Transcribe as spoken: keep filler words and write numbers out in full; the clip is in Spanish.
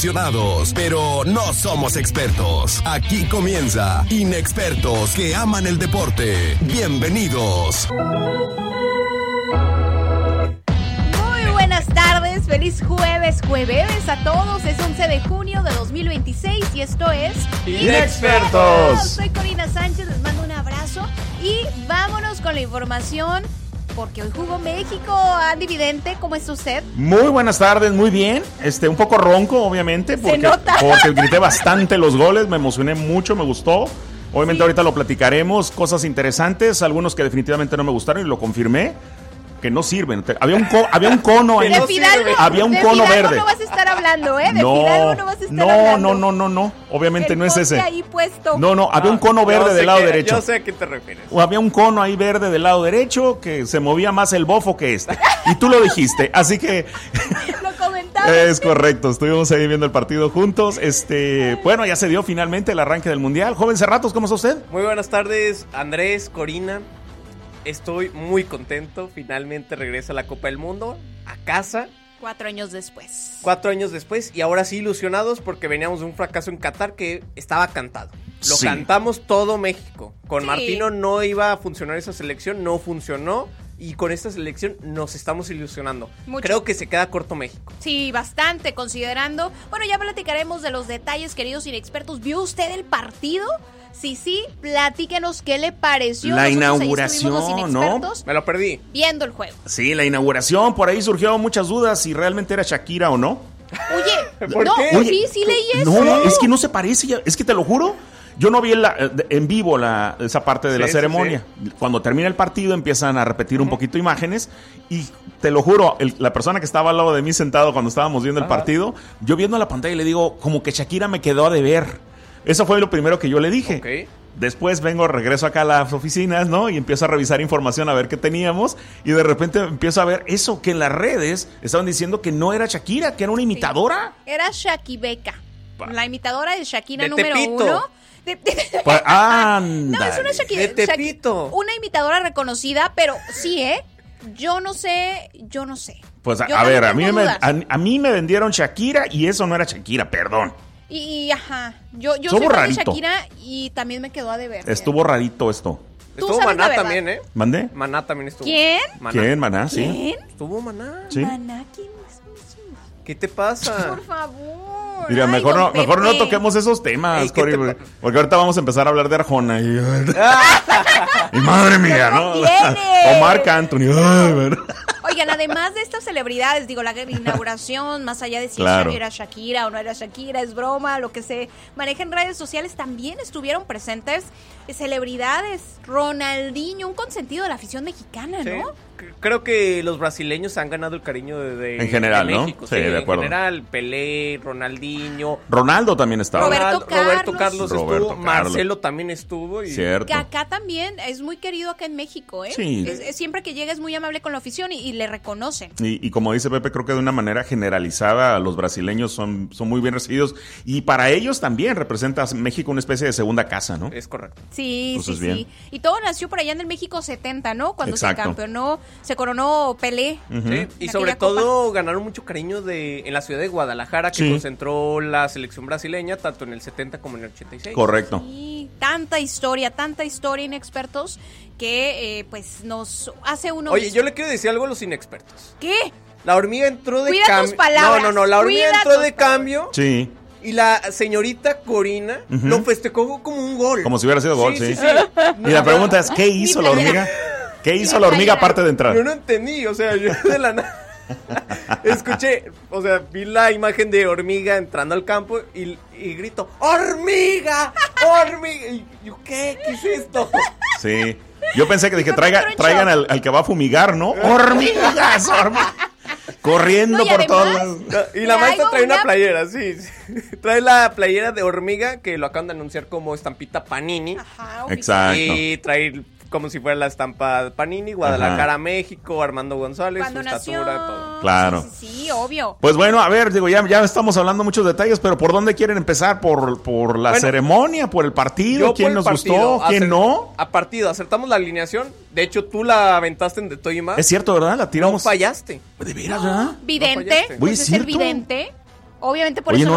Pero no somos expertos. Aquí comienza Inexpertos que aman el deporte. Bienvenidos. Muy buenas tardes, feliz jueves, jueves a todos. Es once de junio de dos mil veintiséis y esto es Inexpertos. Soy Corina Sánchez, les mando un abrazo y vámonos con la información. Porque hoy jugó México. Andy Vidente, ¿cómo está usted? Muy buenas tardes, muy bien. Este, un poco ronco, obviamente, porque, Se nota. porque grité bastante los goles, me emocioné mucho, me gustó. Obviamente sí. Ahorita lo platicaremos, cosas interesantes, algunos que definitivamente no me gustaron y lo confirmé. Que no sirven. Había un, co- había un cono ahí. De Fidalgo, había un de cono Fidalgo verde. no vas a estar hablando, ¿eh? De no, Fidalgo no vas a estar no, hablando. No, no, no, no. Obviamente El no es ese. ahí puesto. No, no, había un cono verde del lado que, derecho. Yo sé a qué te refieres. O había un cono ahí verde del lado derecho que se movía más el bofo que este. Y tú lo dijiste, así que... Lo comentamos. Es correcto, estuvimos ahí viendo el partido juntos. Este, bueno, ya se dio finalmente el arranque del Mundial. Joven Cerratos, ¿cómo está usted? Muy buenas tardes, Andrés, Corina. Estoy muy contento, finalmente regresa la Copa del Mundo a casa. Cuatro años después. Cuatro años después y ahora sí ilusionados porque veníamos de un fracaso en Qatar que estaba cantado. Lo sí. cantamos todo México. Con sí. Martino no iba a funcionar esa selección, no funcionó. Y con esta selección nos estamos ilusionando. Mucho. Creo que se queda corto México. Sí, bastante, considerando. Bueno, ya platicaremos de los detalles, queridos inexpertos. ¿Vio usted el partido? Sí, sí, platíquenos qué le pareció. La Nosotros inauguración, ahí estuvimos los inexpertos, Me lo perdí. viendo el juego. Sí, la inauguración, por ahí surgieron muchas dudas si realmente era Shakira o no. Oye, ¿Por no, qué? Oye, sí, sí leí eso. No, es que no se parece, ya- es que te lo juro. Yo no vi en, la- en vivo la, esa parte de Sí, la sí, ceremonia. Cuando termina el partido empiezan a repetir un poquito imágenes y te lo juro, el- la persona que estaba al lado de mí sentado cuando estábamos viendo el Ajá. partido, yo viendo la pantalla le digo, como que Shakira me quedó a deber. Eso fue lo primero que yo le dije. Ok. Después vengo, regreso acá a las oficinas, ¿no? Y empiezo a revisar información a ver qué teníamos. Y de repente empiezo a ver eso que en las redes estaban diciendo que no era Shakira, que era una imitadora. Era Shakibeca, Pa- la imitadora de Shakira De número Tepito. uno. De- de- Pues, No, es una ándale. Shakira. De Tepito. Shaki- una imitadora reconocida, pero sí, ¿eh? Yo no sé, yo no sé. Pues a, Yo a también ver, a tengo mí, me, dudas. a, a mí me vendieron Shakira y eso no era Shakira, perdón. Y, y, ajá, yo, yo Estuvo soy fan de rarito. Shakira y también me quedó a deber. Estuvo rarito esto. Tú Estuvo sabes la Maná verdad. también, ¿eh? ¿Mandé? Maná también estuvo. ¿Quién? Maná. ¿Quién, Maná? Sí. ¿Quién? Estuvo Maná. Sí. Maná, ¿quién es? ¿Qué te pasa? Por favor. Mira, Ay, mejor, no, don mejor no Pepe. toquemos esos temas, Ey, ¿qué Cori, te porque, pa- porque ahorita vamos a empezar a hablar de Arjona. Y, y madre mía, ¿no? conviene. O Marc Anthony. Ay, ver. Oigan, además de estas celebridades, digo, la inauguración, más allá de si Claro. era Shakira o no era Shakira, es broma, lo que se maneja en redes sociales, también estuvieron presentes celebridades. Ronaldinho, un consentido de la afición mexicana, Sí. ¿no? C- Creo que los brasileños han ganado el cariño de, de- En general, de ¿no? México. Sí, de acuerdo. En general, Pelé, Ronaldinho, Ronaldo también estaba. Roberto Ronaldo- Roberto Carlos. Carlos Roberto estuvo, Carlos. Marcelo también estuvo. Y... Cierto. Que acá también es muy querido acá en México, ¿eh? Sí. Es- es- siempre que llega es muy amable con la afición y, y le reconocen. Y, y como dice Pepe, creo que de una manera generalizada los brasileños son, son muy bien recibidos. Y para ellos también representa a México una especie de segunda casa, ¿no? Es correcto. Sí, Entonces, sí, bien. sí. Y todo nació por allá en el México setenta, ¿no? Cuando Exacto. se campeonó, se coronó Pelé. Ujú. Sí, y En sobre aquella todo ganaron mucho cariño de en la ciudad de Guadalajara, que Sí. concentró la selección brasileña, tanto en el setenta como en el ochenta y seis. Correcto. Sí, tanta historia, tanta historia inexpertos que eh, pues nos hace uno Oye, mismo. yo le quiero decir algo a los inexpertos. ¿Qué? La hormiga entró de Cuida tus cambio. palabras, No, no, no, la hormiga cuida entró tus de palabras. cambio Sí, y la señorita Corina Ujú. lo festejó como un gol. como si hubiera sido gol, sí. Sí, sí, sí. Y la pregunta es, ¿qué hizo la playera. hormiga? ¿Qué hizo Mi la hormiga playera. aparte de entrar? Yo no entendí, o sea, yo de la nada escuché, o sea, vi la imagen de hormiga entrando al campo y, y grito, ¡hormiga! ¡Hormiga! Y yo, ¿qué? ¿Qué es esto? Sí. Yo pensé que dije, Fue traiga, Petro en traigan shock. al, al que va a fumigar, ¿no? ¡Hormigas! hormigas! Corriendo No, y por todas además- las... Y la Traigo maestra trae una una- playera, sí, sí. Trae la playera de hormiga que lo acaban de anunciar como estampita Panini. Ajá, Exacto. Y trae como si fuera la estampa Panini, Guadalajara, Ajá. México, Armando González, Cuando su nació. estatura, todo. Claro. Sí, sí, sí, obvio. Pues bueno, a ver, digo, ya, ya estamos hablando muchos detalles, pero ¿por dónde quieren empezar? ¿Por, por la Bueno, ceremonia? ¿Por el partido? Yo ¿Quién por nos el partido, gustó? ¿Quién acer- no? A partido, acertamos la alineación. De hecho, tú la aventaste en De Todo y Más. Es cierto, ¿verdad? La No tiramos... fallaste. ¿De veras, verdad? Vidente, fallaste. pues Oye, es ¿cierto? el vidente. Obviamente por Oye, eso no